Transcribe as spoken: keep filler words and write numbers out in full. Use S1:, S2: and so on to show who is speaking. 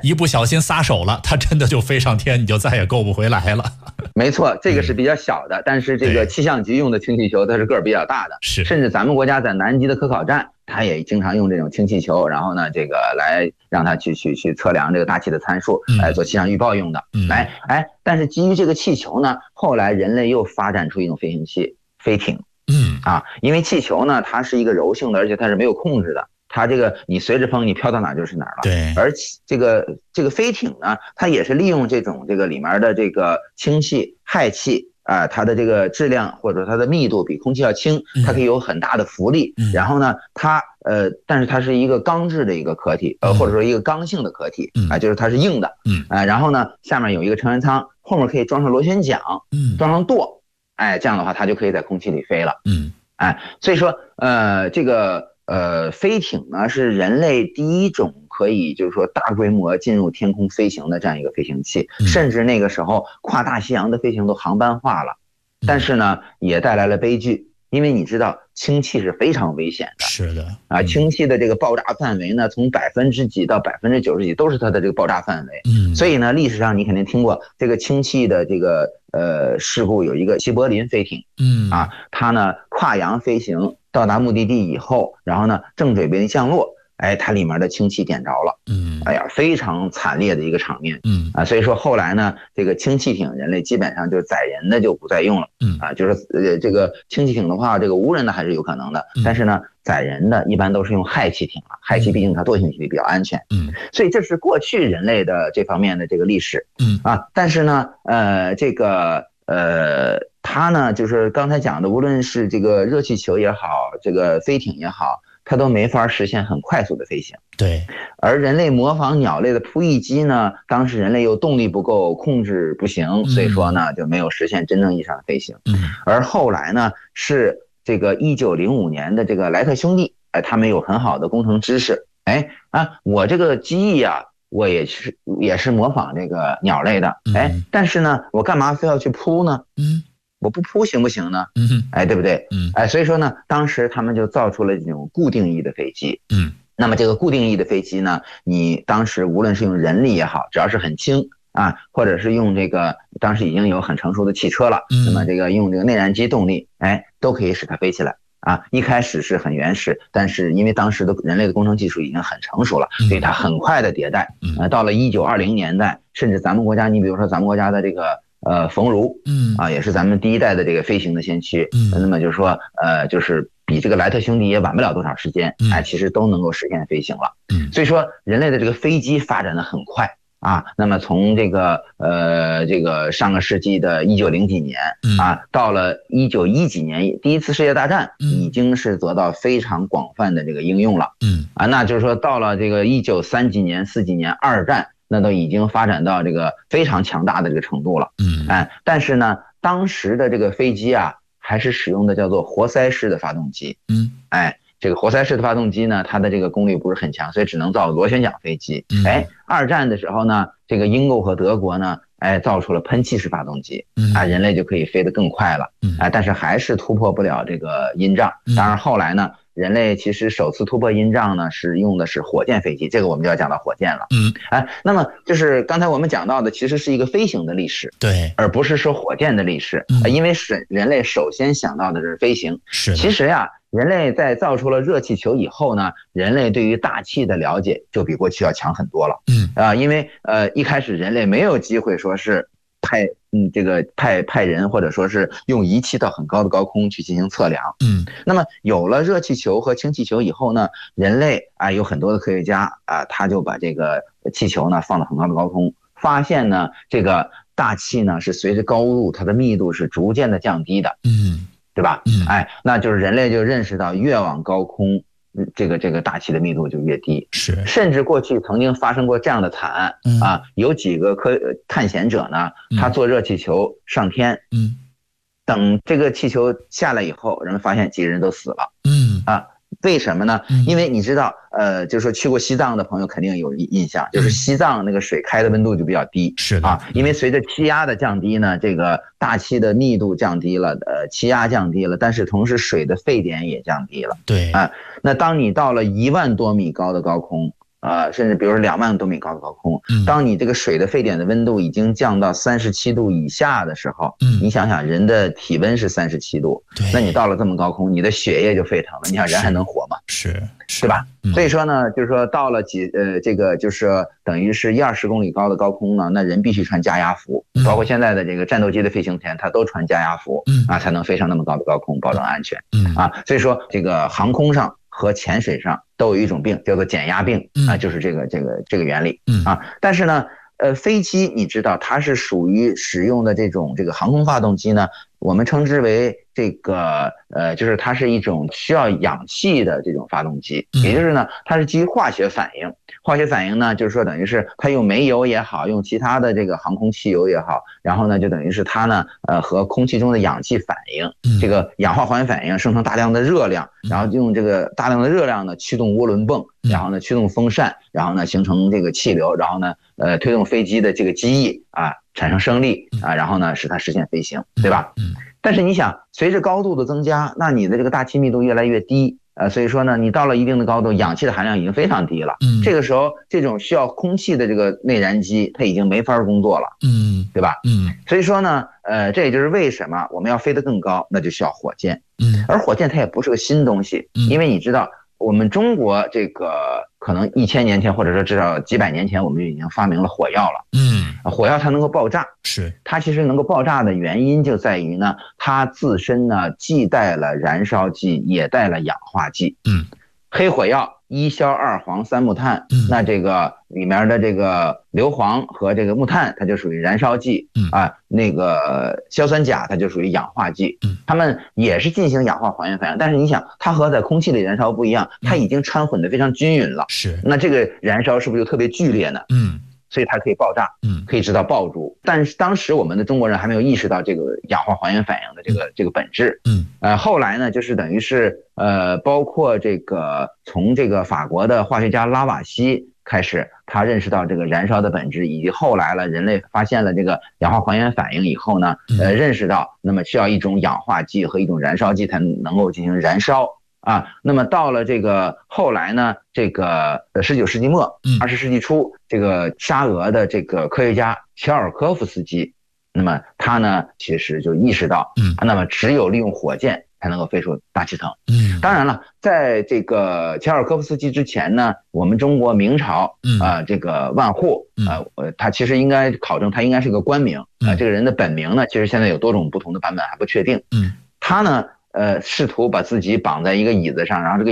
S1: 一不小心撒手了，它真的就飞上天，你就再也够不回来了。
S2: 没错，这个是比较小的，嗯、但是这个气象局用的氢气球，它是个儿比较大的，
S1: 是，
S2: 甚至咱们国家在南极的科考站，它也经常用这种氢气球，然后呢，这个来让它去去去测量这个大气的参数，来做气象预报用的。
S1: 嗯，
S2: 来，哎，但是基于这个气球呢，后来人类又发展出一种飞行器——飞艇。
S1: 嗯
S2: 啊，因为气球呢，它是一个柔性的，而且它是没有控制的。它这个你随着风，你飘到哪就是哪了。
S1: 对。
S2: 而这个这个飞艇呢，它也是利用这种这个里面的这个氢气、氦气啊、呃，它的这个质量或者它的密度比空气要轻，它可以有很大的浮力。
S1: 嗯、
S2: 然后呢，它呃，但是它是一个钢制的一个壳体，呃，或者说一个刚性的壳体啊、呃，就是它是硬的。
S1: 嗯
S2: 啊、呃，然后呢，下面有一个成员舱，后面可以装上螺旋桨，
S1: 嗯，
S2: 装上舵，哎，这样的话它就可以在空气里飞了。
S1: 嗯。
S2: 哎，所以说，呃，这个呃飞艇呢是人类第一种可以就是说大规模进入天空飞行的这样一个飞行器，
S1: 嗯、
S2: 甚至那个时候跨大西洋的飞行都航班化了，但是呢也带来了悲剧，因为你知道氢气是非常危险的，
S1: 是的
S2: 啊，氢气的这个爆炸范围呢，从百分之几到百分之九十几都是它的这个爆炸范围。
S1: 嗯，
S2: 所以呢，历史上你肯定听过这个氢气的这个呃事故，有一个西柏林飞艇，
S1: 嗯
S2: 啊，它呢跨洋飞行到达目的地以后，然后呢正准备降落，哎，它里面的氢气点着了，
S1: 嗯，
S2: 哎呀，非常惨烈的一个场面，
S1: 嗯
S2: 啊，所以说后来呢，这个氢气艇人类基本上就载人的就不再用了，
S1: 嗯
S2: 啊，就是呃这个氢气艇的话，这个无人的还是有可能的，但是呢载人的一般都是用氦气艇了，氦气毕竟它惰性气体比较安全，
S1: 嗯，
S2: 所以这是过去人类的这方面的这个历史，
S1: 嗯
S2: 啊，但是呢，呃，这个呃，它呢就是刚才讲的，无论是这个热气球也好，这个飞艇也好，它都没法实现很快速的飞行。
S1: 对，
S2: 而人类模仿鸟类的扑翼机呢，当时人类又动力不够，控制不行，所以说呢就没有实现真正意义上的飞行。
S1: 嗯，
S2: 而后来呢，是这个一九零五年的这个莱特兄弟，哎，他们有很好的工程知识，哎啊，我这个机翼啊，我也是也是模仿这个鸟类的，哎，但是呢，我干嘛非要去扑呢？
S1: 嗯。
S2: 我不扑行不行呢？
S1: 嗯，
S2: 哎，对不对？
S1: 嗯，
S2: 哎，所以说呢，当时他们就造出了这种固定翼的飞机。
S1: 嗯，
S2: 那么这个固定翼的飞机呢，你当时无论是用人力也好，只要是很轻啊，或者是用这个当时已经有很成熟的汽车了，
S1: 嗯，
S2: 那么这个用这个内燃机动力，哎，都可以使它飞起来。啊，一开始是很原始，但是因为当时的人类的工程技术已经很成熟了，所以它很快的迭代。呃，到了一九二零年代，甚至咱们国家，你比如说咱们国家的这个呃冯如，
S1: 嗯
S2: 啊，也是咱们第一代的这个飞行的先驱。嗯，那么就是说，呃，就是比这个莱特兄弟也晚不了多少时间，哎，其实都能够实现飞行了。嗯，所以说人类的这个飞机发展的很快。啊，那么从这个呃这个上个世纪的一九零几年啊，到了一九一几年，第一次世界大战已经是得到非常广泛的这个应用了。嗯，啊，那就是说到了这个一九三几年、四几年，二战那都已经发展到这个非常强大的这个程度了。嗯，哎，但是呢，当时的这个飞机啊，还是使用的叫做活塞式的发动机。嗯，哎。这个活塞式的发动机呢，它的这个功率不是很强，所以只能造螺旋桨飞机。哎，二战的时候呢，这个英国和德国呢，哎，造出了喷气式发动机，啊，人类就可以飞得更快了。哎，但是还是突破不了这个音障。当然后来呢，人类其实首次突破音障呢，是用的是火箭飞机，这个我们就要讲到火箭了。嗯，哎，那么就是刚才我们讲到的，其实是一个飞行的历史，
S1: 对，而
S2: 不是说火箭的历史。嗯，因为是人类首先想到的是飞行。
S1: 是，
S2: 其实呀。人类在造出了热气球以后呢，人类对于大气的了解就比过去要强很多了。嗯啊，因为呃一开始人类没有机会说是派嗯这个派派人或者说是用仪器到很高的高空去进行测量。嗯，那么有了热气球和氢气球以后呢，人类啊有很多的科学家啊，他就把这个气球呢放到很高的高空，发现呢这个大气呢是随着高度它的密度是逐渐的降低的。嗯。对吧？嗯，哎，那就是人类就认识到越往高空，这个这个大气的密度就越低。是，甚至过去曾经发生过这样的惨案。嗯啊，有几个科探险者呢，他坐热气球上天。嗯，等这个气球下来以后，人们发现几个人都死了。嗯啊。为什么呢？因为你知道，呃，就是说去过西藏的朋友肯定有印象，就是西藏那个水开的温度就比较低，是的啊，因为随着气压的降低呢，这个大气的密度降低了，呃，气压降低了，但是同时水的沸点也降低了，对啊，那当你到了一万多米高的高空， 呃，甚至比如说两万多米高的高空，当你这个水的沸点的温度已经降到三十七度以下的时候，嗯，你想想人的体温是三十七度，那你到了这么高空，你的血液就沸腾了，你想人还能活吗？
S1: 是，是
S2: 对吧？嗯、所以说呢，就是说到了几呃这个就是等于是一二十公里高的高空呢，那人必须穿加压服，嗯、包括现在的这个战斗机的飞行员，他都穿加压服，嗯啊，才能飞上那么高的高空，保证安全，嗯啊，所以说这个航空上和潜水上都有一种病叫做减压病，嗯、啊，就是这个这个这个原理，嗯啊，但是呢。呃，飞机你知道它是属于使用的这种这个航空发动机呢，我们称之为这个呃，就是它是一种需要氧气的这种发动机，也就是呢，它是基于化学反应。化学反应呢，就是说等于是它用煤油也好，用其他的这个航空汽油也好，然后呢，就等于是它呢，呃，和空气中的氧气反应，这个氧化还原反应生成大量的热量，然后用这个大量的热量呢驱动涡轮泵，然后呢驱动风扇，然后呢形成这个气流，然后呢呃推动飞机的这个机翼啊产生升力啊，然后呢使它实现飞行，对吧？但是你想，随着高度的增加，那你的这个大气密度越来越低。呃，所以说呢，你到了一定的高度，氧气的含量已经非常低了。嗯，这个时候，这种需要空气的这个内燃机，它已经没法工作了。嗯，对吧？嗯，所以说呢，呃，这也就是为什么我们要飞得更高，那就需要火箭。嗯，而火箭它也不是个新东西，因为你知道，我们中国这个可能一千年前，或者说至少几百年前，我们就已经发明了火药了。嗯，火药它能够爆炸，
S1: 是
S2: 它其实能够爆炸的原因就在于呢，它自身呢既带了燃烧剂，也带了氧化剂。嗯，黑火药一硝二黄三木炭，嗯、那这个里面的这个硫磺和这个木炭，它就属于燃烧剂。嗯啊，那个硝酸钾它就属于氧化剂。嗯，它们也是进行氧化还原反应，但是你想，它和在空气里燃烧不一样，它已经掺混的非常均匀了。
S1: 是，
S2: 那这个燃烧是不是就特别剧烈呢？嗯。所以它可以爆炸，嗯，可以制造爆竹。但是当时我们的中国人还没有意识到这个氧化还原反应的这个这个本质，嗯，呃，后来呢，就是等于是呃，包括这个从这个法国的化学家拉瓦锡开始，他认识到这个燃烧的本质，以及后来了人类发现了这个氧化还原反应以后呢，呃，认识到那么需要一种氧化剂和一种燃烧剂才能够进行燃烧。啊，那么到了这个后来呢，这个十九世纪末，二十世纪初，这个沙俄的这个科学家乔尔科夫斯基，那么他呢，其实就意识到，嗯，那么只有利用火箭才能够飞出大气层。嗯，当然了，在这个乔尔科夫斯基之前呢，我们中国明朝，啊、呃，这个万户，啊、呃，他其实应该考证，他应该是个官名，啊、呃，这个人的本名呢，其实现在有多种不同的版本还不确定。嗯，他呢。呃，试图把自己绑在一个椅子上，然后这个